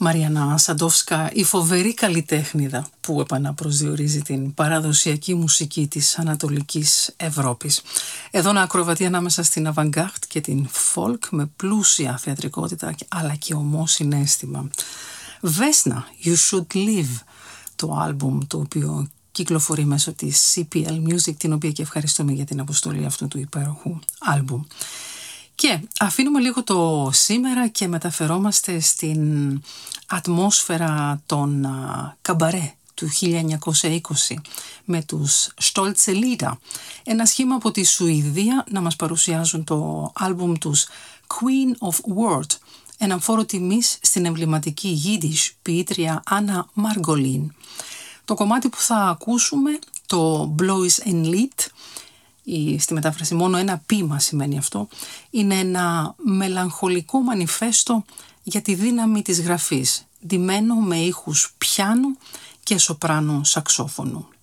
Μαριανά Σαντόφσκα, η φοβερή καλλιτέχνηδα που επαναπροσδιορίζει την παραδοσιακή μουσική της Ανατολικής Ευρώπης. Εδώ ένα ακροβατεί ανάμεσα στην avant-garde και την folk με πλούσια θεατρικότητα αλλά και ομό συναίσθημα. Vesna, You Should Live, το άλμπουμ το οποίο κυκλοφορεί μέσω της CPL Music, την οποία και ευχαριστούμε για την αποστολή αυτού του υπέροχου άλμπουμ. Και αφήνουμε λίγο το σήμερα και μεταφερόμαστε στην ατμόσφαιρα των καμπαρέ του 1920 με τους Stolze Lieder, ένα σχήμα από τη Σουηδία να μας παρουσιάζουν το άλμπουμ τους Queen of Word, έναν φόρο τιμής στην εμβληματική Yiddish ποιήτρια Άννα Μαργκολίν. Το κομμάτι που θα ακούσουμε, το Blois ein Lied, στη μετάφραση μόνο ένα ποίημα σημαίνει αυτό, είναι ένα μελαγχολικό μανιφέστο για τη δύναμη της γραφής, ντυμένο με ήχους πιάνου και σοπράνο σαξόφωνου.